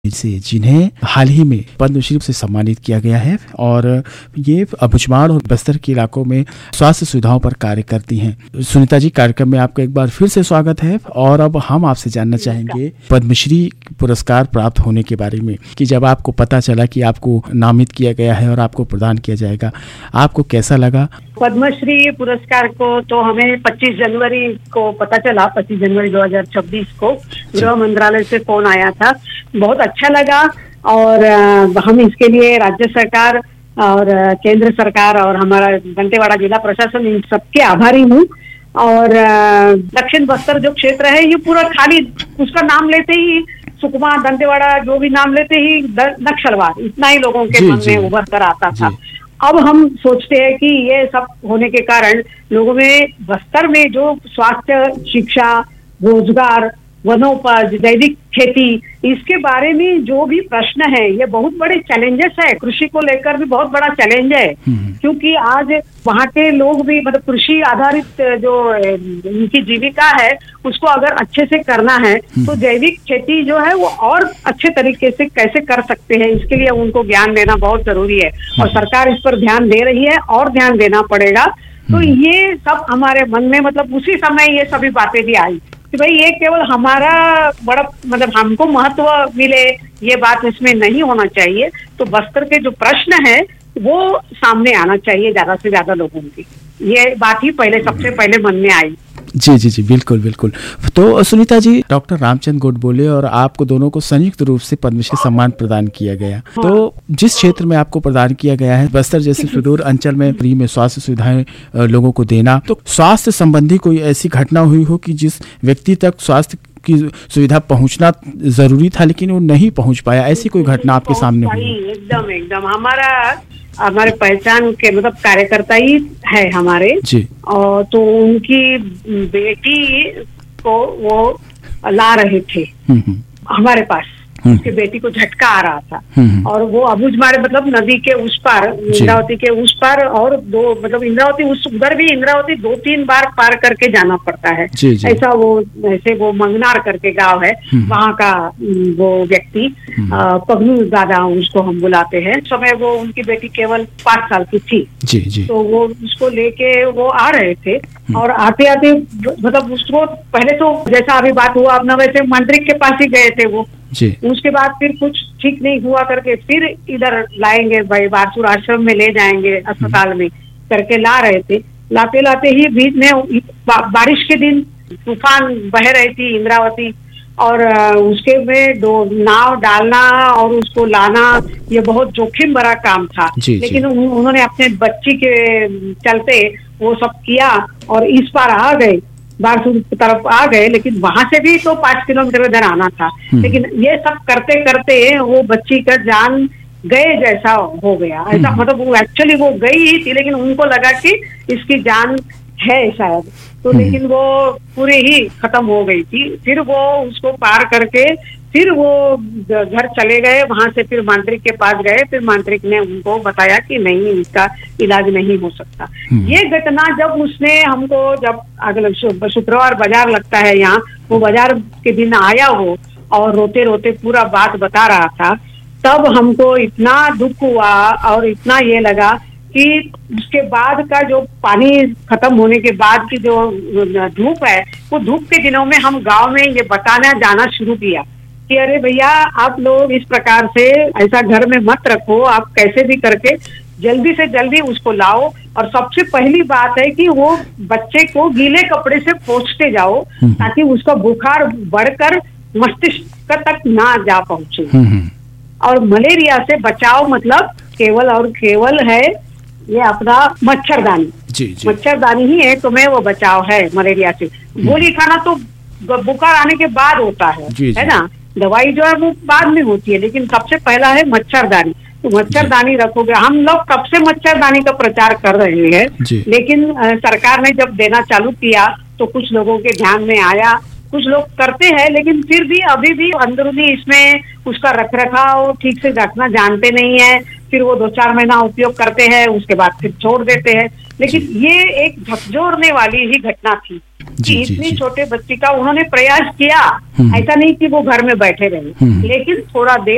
से जिन्हें हाल ही में पद्मश्री से सम्मानित किया गया है और ये अबुझमाड़ और बस्तर के इलाकों में स्वास्थ्य सुविधाओं पर कार्य करती हैं। सुनीता जी, कार्यक्रम में आपका एक बार फिर से स्वागत है और अब हम आपसे जानना चाहेंगे पद्मश्री पुरस्कार प्राप्त होने के बारे में कि जब आपको पता चला कि आपको नामित किया गया है और आपको प्रदान किया जाएगा, आपको कैसा लगा? पद्मश्री पुरस्कार को तो हमें 25 जनवरी को पता चला। 25 जनवरी 2026 को गृह मंत्रालय से फोन आया था। बहुत अच्छा लगा और हम इसके लिए राज्य सरकार और केंद्र सरकार और हमारा दंतेवाड़ा जिला प्रशासन इन सबके आभारी हूँ। और दक्षिण बस्तर जो क्षेत्र है ये पूरा खाली उसका नाम लेते ही सुकमा दंतेवाड़ा जो भी नाम लेते ही नक्सलवाद इतना ही लोगों के मन में उभर कर आता था। अब हम सोचते हैं कि ये सब होने के कारण लोगों में बस्तर में जो स्वास्थ्य, शिक्षा, रोजगार, वनोपज, जैविक खेती इसके बारे में जो भी प्रश्न है ये बहुत बड़े चैलेंजेस है। कृषि को लेकर भी बहुत बड़ा चैलेंज है क्योंकि आज वहाँ के लोग भी मतलब कृषि आधारित जो उनकी जीविका है उसको अगर अच्छे से करना है तो जैविक खेती जो है वो और अच्छे तरीके से कैसे कर सकते हैं इसके लिए उनको ज्ञान देना बहुत जरूरी है और सरकार इस पर ध्यान दे रही है और ध्यान देना पड़ेगा। तो ये सब हमारे मन में मतलब उसी समय ये सभी बातें भी आई कि भाई ये केवल हमारा बड़ा मतलब हमको महत्व मिले ये बात इसमें नहीं होना चाहिए। तो बस्तर के जो प्रश्न है वो सामने आना चाहिए ज्यादा से ज्यादा लोगों की। ये बात ही सबसे पहले मन में आई। जी, बिल्कुल बिल्कुल। तो सुनीता जी, डॉक्टर रामचंद्र गोडबोले और आपको दोनों को संयुक्त रूप से पद्मश्री सम्मान प्रदान किया गया। तो जिस क्षेत्र में आपको प्रदान किया गया है, बस्तर जैसे सुदूर अंचल में फ्री में स्वास्थ्य सुविधाएं लोगों को देना, तो स्वास्थ्य संबंधी कोई ऐसी घटना हुई हो कि जिस व्यक्ति तक स्वास्थ्य की सुविधा पहुंचना जरूरी था लेकिन वो नहीं पहुंच पाया, ऐसी कोई घटना आपके सामने हुई? एकदम हमारे पहचान के मतलब कार्यकर्ता ही है हमारे जी। और तो उनकी बेटी को वो ला रहे थे हमारे पास। उसकी बेटी को झटका आ रहा था और वो अबुझमाड़ मतलब नदी के उस पार, इंद्रावती के उस पार और दो मतलब इंद्रावती उधर भी इंद्रावती 2-3 बार पार करके जाना पड़ता है। ऐसा वो मंगनार करके गांव है वहाँ का वो व्यक्ति पगनू दादा उसको हम बुलाते हैं। समय वो उनकी बेटी केवल 5 साल की थी। तो वो उसको लेके वो आ रहे थे और आते आते मतलब उसको पहले तो जैसा अभी बात हुआ अपना वैसे मांत्रिक के पास ही गए थे वो जी। उसके बाद फिर कुछ ठीक नहीं हुआ करके फिर इधर लाएंगे भाई बारसूर आश्रम में ले जाएंगे अस्पताल में करके ला रहे थे। लाते लाते ही बीच में बारिश के दिन तूफान बह रही थी इंद्रावती और उसके में 2 नाव डालना और उसको लाना ये बहुत जोखिम भरा काम था। लेकिन उन्होंने अपने बच्ची के चलते वो सब किया और इस पार आ गए, बारसूर की तरफ आ गए। लेकिन वहां से भी तो 5 किलोमीटर इधर आना था। लेकिन ये सब करते करते वो बच्ची का जान गए जैसा हो गया। ऐसा मतलब वो एक्चुअली वो गई ही थी लेकिन उनको लगा कि इसकी जान है शायद, तो लेकिन वो पूरी ही खत्म हो गई थी। फिर वो उसको पार करके फिर वो घर चले गए। वहां से फिर मांत्रिक के पास गए। फिर मांत्रिक ने उनको बताया कि नहीं इसका इलाज नहीं हो सकता। ये घटना जब उसने हमको जब अगले शुक्रवार बाजार लगता है यहाँ, वो बाजार के दिन आया वो और रोते रोते पूरा बात बता रहा था, तब हमको इतना दुख हुआ और इतना ये लगा कि उसके बाद का जो पानी खत्म होने के बाद की जो धूप है वो धूप के दिनों में हम गांव में ये बताना जाना शुरू किया कि अरे भैया आप लोग इस प्रकार से ऐसा घर में मत रखो, आप कैसे भी करके जल्दी से जल्दी उसको लाओ। और सबसे पहली बात है कि वो बच्चे को गीले कपड़े से पोंछते जाओ ताकि उसका बुखार बढ़कर मस्तिष्क तक ना जा पहुंचे। और मलेरिया से बचाव मतलब केवल और केवल है ये अपना मच्छरदानी। मच्छरदानी ही है तुम्हें वो बचाव है मलेरिया से। गोली खाना तो बुखार आने के बाद होता है ना, दवाई जो है वो बाद में होती है, लेकिन सबसे पहला है मच्छरदानी। तो मच्छरदानी रखोगे। हम लोग कब से मच्छरदानी का प्रचार कर रहे हैं लेकिन सरकार ने जब देना चालू किया तो कुछ लोगों के ध्यान में आया, कुछ लोग करते हैं लेकिन फिर भी अभी भी अंदरूनी इसमें उसका रखरखाव ठीक से रखना जानते नहीं है। फिर वो 2-4 महीना उपयोग करते हैं, उसके बाद फिर छोड़ देते हैं। लेकिन ये एक झकझोरने वाली ही घटना थी कि इतनी छोटे बच्ची का उन्होंने प्रयास किया। ऐसा नहीं कि वो घर में बैठे रहे, लेकिन थोड़ा देर